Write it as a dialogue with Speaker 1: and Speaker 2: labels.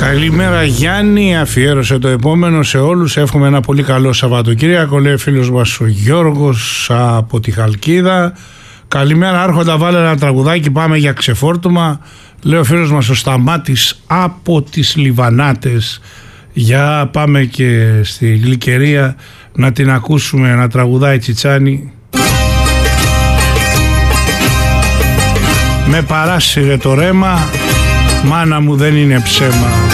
Speaker 1: Καλημέρα Γιάννη, αφιέρωσε το επόμενο σε όλους. Εύχομαι ένα πολύ καλό Σαββατοκύριακο, λέει ο φίλος μας ο Γιώργος από τη Χαλκίδα. Καλημέρα Άρχοντα, βάλε ένα τραγουδάκι, πάμε για ξεφόρτωμα. Λέει ο φίλος μας ο Σταμάτης από τις Λιβανάτες. Για πάμε και στη Γλυκερία να την ακούσουμε να τραγουδάει Τσιτσάνη. Με παράσυρε το ρέμα, μάνα μου δεν είναι ψέμα.